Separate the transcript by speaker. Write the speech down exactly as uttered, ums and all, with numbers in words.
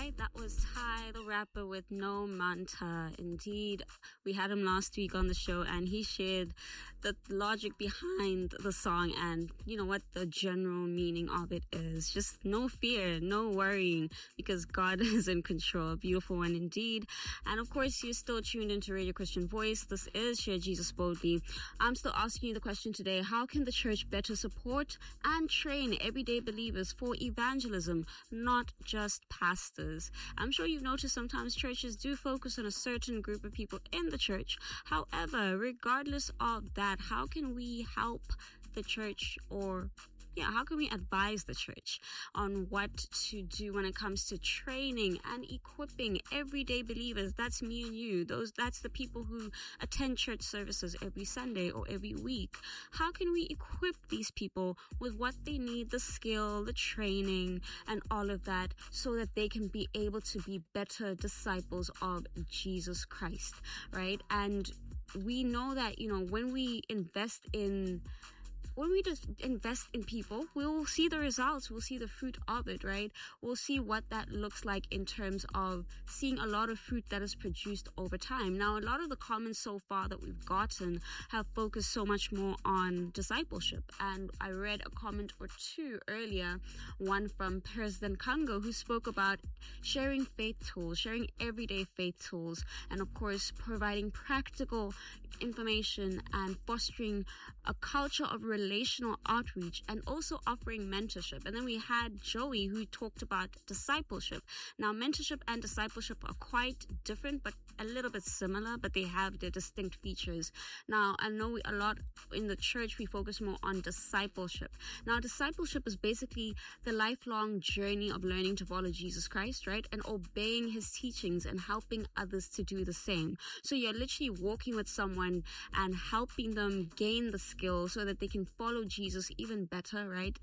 Speaker 1: right? That was Ty the Rapper with No Manta. Indeed, we had him last week on the show and he shared the logic behind the song and, you know, what the general meaning of it is. Just no fear, no worrying, because God is in control. A beautiful one indeed. And of course, you're still tuned into Radio Christian Voice. This is Share Jesus Boldly. I'm still asking you the question today: how can the church better support and train everyday believers for evangelism, not just pastors? I'm sure you've noticed sometimes churches do focus on a certain group of people in the church. However, regardless of that, how can we help the church, or yeah, how can we advise the church on what to do when it comes to training and equipping everyday believers? That's me and you. Those, that's the people who attend church services every Sunday or every week. How can we equip these people with what they need, the skill, the training, and all of that, so that they can be able to be better disciples of Jesus Christ, right? And we know that, you know, when we invest in When we just invest in people, we'll see the results. We'll see the fruit of it, right? We'll see what that looks like in terms of seeing a lot of fruit that is produced over time. Now, a lot of the comments so far that we've gotten have focused so much more on discipleship. And I read a comment or two earlier, one from President Kango, who spoke about sharing faith tools, sharing everyday faith tools, and of course, providing practical information and fostering a culture of relationship relational outreach, and also offering mentorship. And then we had Joey, who talked about discipleship. Now, mentorship and discipleship are quite different, but a little bit similar, but they have their distinct features. Now, I know we, a lot in the church, we focus more on discipleship. Now, discipleship is basically the lifelong journey of learning to follow Jesus Christ, right? And obeying his teachings and helping others to do the same. So you're literally walking with someone and helping them gain the skills so that they can follow Jesus even better, right?